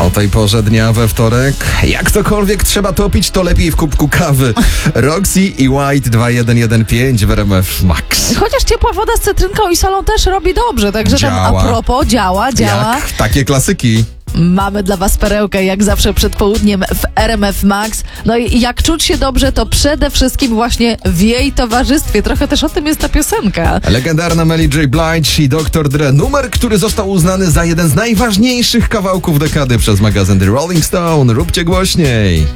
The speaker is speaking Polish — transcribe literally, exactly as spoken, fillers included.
O tej porze dnia we wtorek, jak cokolwiek trzeba topić, to lepiej w kubku kawy. Roxy i White dwa jeden jeden pięć w R M F Max. Chociaż ciepła woda z cytrynką i solą też robi dobrze, także Działa. tam a propos, działa, działa. Jak takie klasyki. Mamy dla was perełkę, jak zawsze przed południem w R M F Max. No i jak czuć się dobrze, to przede wszystkim właśnie w jej towarzystwie. Trochę też o tym jest ta piosenka. Legendarna Mary J. Blige i doktor Dre. Numer, który został uznany za jeden z najważniejszych kawałków dekady przez magazyn The Rolling Stone. Róbcie głośniej.